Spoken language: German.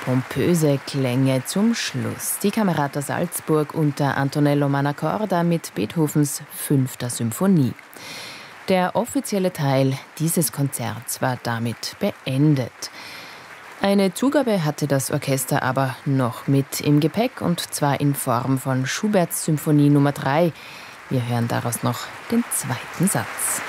Pompöse Klänge zum Schluss. Die Camerata Salzburg unter Antonello Manacorda mit Beethovens 5. Symphonie. Der offizielle Teil dieses Konzerts war damit beendet. Eine Zugabe hatte das Orchester aber noch mit im Gepäck, und zwar in Form von Schuberts Symphonie Nummer 3. Wir hören daraus noch den zweiten Satz.